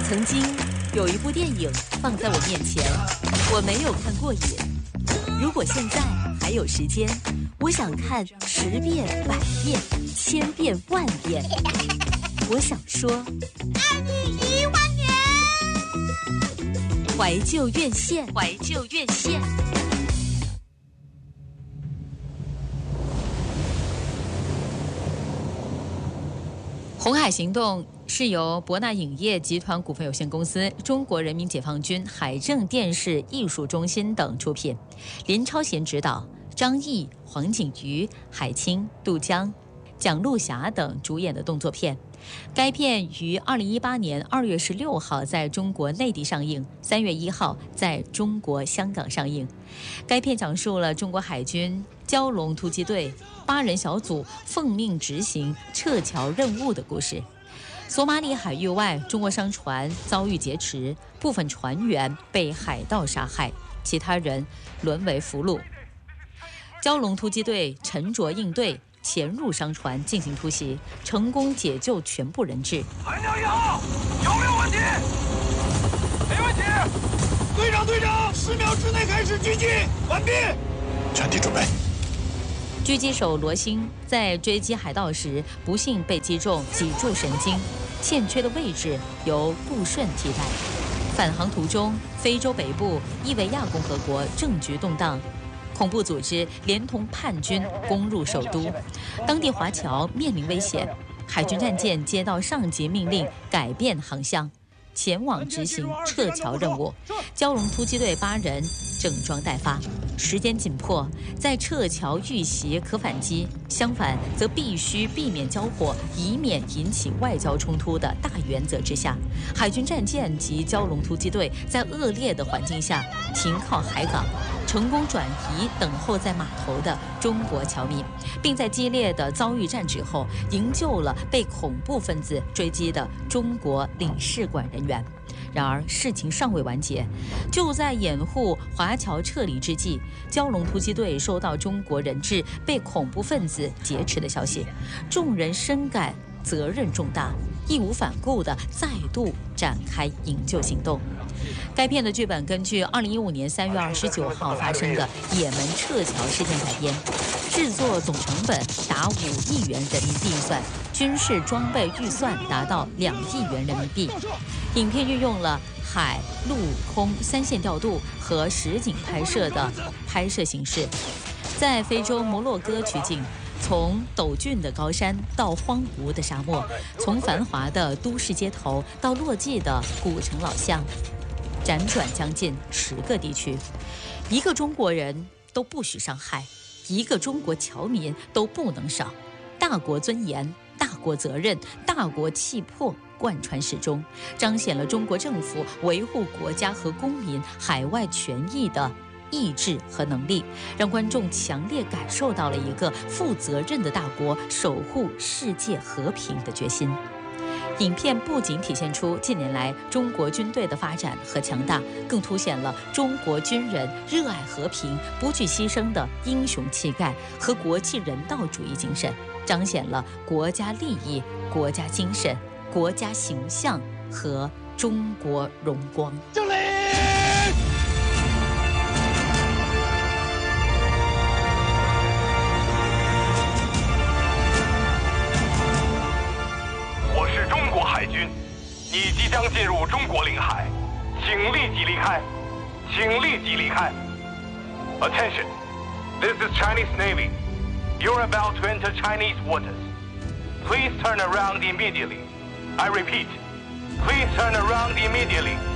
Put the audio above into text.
曾经有一部电影放在我面前，我没有看过瘾。如果现在还有时间，我想看10遍、100遍、1000遍、10000遍。我想说， 爱你10000年。 怀旧院线，怀旧院线。红海行动是由博纳影业集团股份有限公司、中国人民解放军海政电视艺术中心等出品，林超贤执导，张译、黄景瑜、海清、杜江、蒋璐霞等主演的动作片。该片于2018年2月16号在中国内地上映，3月1号在中国香港上映。该片讲述了中国海军蛟龙突击队8人小组奉命执行撤侨任务的故事。索马里海域外，中国商船遭遇劫持，部分船员被海盗杀害，其他人沦为俘虏。蛟龙突击队沉着应对，潜入商船进行突袭，成功解救全部人质。 海鸟1号，有没有问题？没问题。队长，10秒之内开始狙击，完毕。 全体准备。 狙击手罗星在追击海盗时，不幸被击中脊柱神经，欠缺的位置由顾顺替代。返航途中，非洲北部伊维亚共和国政局动荡。恐怖组织连同叛军攻入首都，当地华侨面临危险。海军战舰接到上级命令，改变航向，前往执行撤侨任务。蛟龙突击队8人整装待发，时间紧迫，在撤侨遇袭可反击，相反则必须避免交火，以免引起外交冲突的大原则之下，海军战舰及蛟龙突击队在恶劣的环境下停靠海港，成功转移等候在码头的中国侨民，并在激烈的遭遇战之后，营救了被恐怖分子追击的中国领事馆人员。然而事情尚未完结，就在掩护华侨撤离之际，蛟龙突击队收到中国人质被恐怖分子劫持的消息，众人深感责任重大，义无反顾地再度展开营救行动。该片的剧本根据2015年3月29号发生的也门撤侨事件改编，制作总成本达5亿元人民币预算，军事装备预算达到2亿元人民币。影片运用了海陆空3线调度和实景拍摄的拍摄形式，在非洲摩洛哥取景，从陡峻的高山到荒芜的沙漠，从繁华的都市街头到落寂的古城老巷，辗转将近10个地区。一个中国人都不许伤害，一个中国侨民都不能少。大国尊严、大国责任、大国气魄贯穿始终，彰显了中国政府维护国家和公民海外权益的意志和能力，让观众强烈感受到了一个负责任的大国守护世界和平的决心。影片不仅体现出近年来中国军队的发展和强大，更凸显了中国军人热爱和平、不惧牺牲的英雄气概和国际人道主义精神，彰显了国家利益、国家精神、国家形象和中国荣光。 敬礼！我是中国海军，你即将进入中国领海，请立即离开，请立即离开。Attention, this is Chinese Navy. You're about to enter Chinese waters. Please turn around immediately. I repeat, please turn around immediately.